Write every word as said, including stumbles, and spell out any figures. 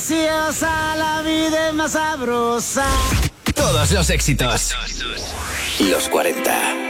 preciosa, la vida es más sabrosa. Todos los éxitos. Los cuarenta.